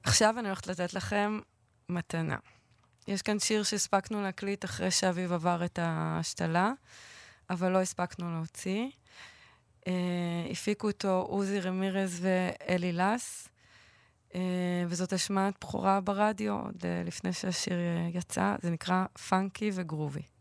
עכשיו אני הולכת לתת לכם מתנה. יש כאן שיר שהספקנו להקליט אחרי שאביב עבר את ההשתלה, אבל לא הספקנו להוציא. הפיקו אותו עוזי רמירז ואלי לס, וזאת השמעת בחורה ברדיו, עוד לפני שהשיר יצא. זה נקרא פאנקי וגרובי.